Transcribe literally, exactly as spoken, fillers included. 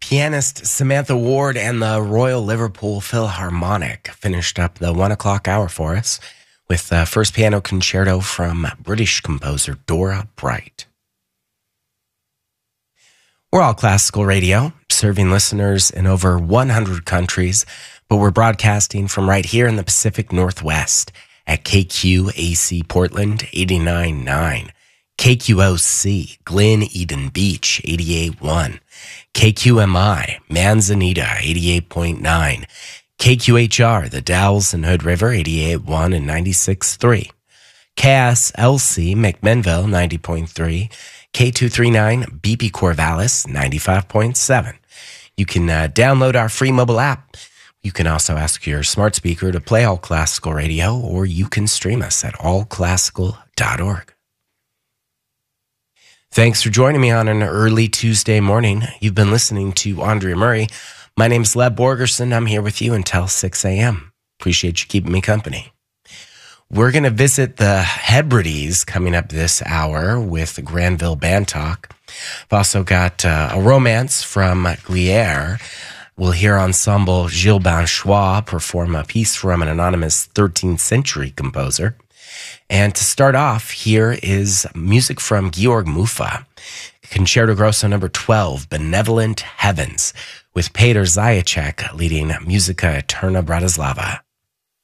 Pianist Samantha Ward and the Royal Liverpool Philharmonic finished up the one o'clock hour for us with the first piano concerto from British composer Dora Bright. We're All Classical Radio, serving listeners in over one hundred countries, but we're broadcasting from right here in the Pacific Northwest at K Q A C Portland eighty-nine point nine, K Q O C Glen Eden Beach eighty-eight point one, K Q M I Manzanita eighty-eight point nine, K Q H R The Dalles and Hood River eighty-eight point one and ninety-six point three, K S L C McMinnville ninety point three, K two thirty-nine B P Corvallis ninety-five point seven. You can uh, download our free mobile app. You can also ask your smart speaker to play All Classical Radio, or you can stream us at all classical dot org. Thanks for joining me on an early Tuesday morning. You've been listening to Andrea Murray. My name is Leb Borgerson. I'm here with you until six a.m. Appreciate you keeping me company. We're going to visit the Hebrides coming up this hour with the Granville Band Talk. I've also got uh, a romance from Glière. We'll hear ensemble Gilles Banchois perform a piece from an anonymous thirteenth century composer. And to start off, here is music from Georg Mufa, Concerto Grosso number twelve, Benevolent Heavens, with Peter Zajacek leading Musica Eterna Bratislava.